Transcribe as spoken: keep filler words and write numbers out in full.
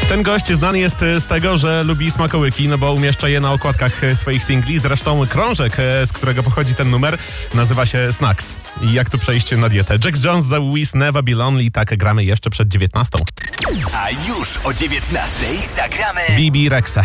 Ten gość znany jest z tego, że lubi smakołyki, no bo umieszcza je na okładkach swoich singli. Zresztą krążek, z którego pochodzi ten numer, nazywa się Snacks. I jak tu przejść na dietę? Jax Jones, The Wiz, Never Be Lonely. Tak gramy jeszcze przed dziewiętnastą. A już o dziewiętnastej zagramy Bibi Rexha.